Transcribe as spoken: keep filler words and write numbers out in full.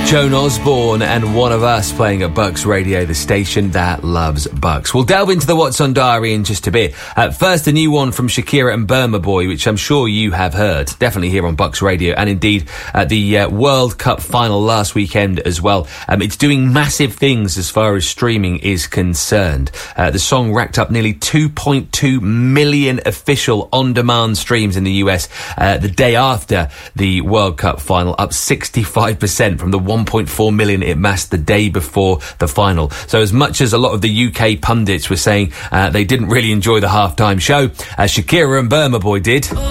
Joan Osborne and One of Us playing at Bucks Radio, the station that loves Bucks. We'll delve into the What's On Diary in just a bit. Uh, first, a new one from Shakira and Burma Boy, which I'm sure you have heard, definitely here on Bucks Radio, and indeed at the uh, World Cup final last weekend as well. Um, it's doing massive things as far as streaming is concerned. Uh, the song racked up nearly two point two million official on-demand streams in the U S uh, the day after the World Cup final, up sixty-five percent from the one point four million it massed the day before the final. So as much as a lot of the U K pundits were saying uh, they didn't really enjoy the halftime show, uh, Shakira and Burma Boy did.